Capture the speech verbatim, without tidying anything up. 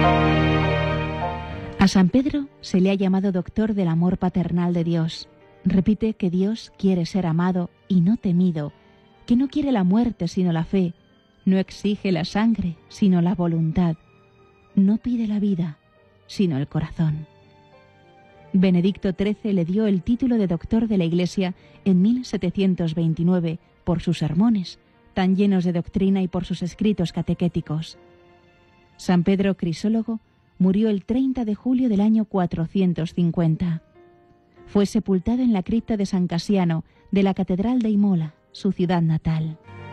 A San Pedro se le ha llamado doctor del amor paternal de Dios. Repite que Dios quiere ser amado y no temido, que no quiere la muerte sino la fe, no exige la sangre sino la voluntad, no pide la vida sino el corazón. Benedicto trece le dio el título de doctor de la Iglesia en mil setecientos veintinueve por sus sermones, tan llenos de doctrina, y por sus escritos catequéticos. San Pedro Crisólogo murió el treinta de julio del año cuatrocientos cincuenta. Fue sepultado en la cripta de San Casiano de la Catedral de Imola, su ciudad natal.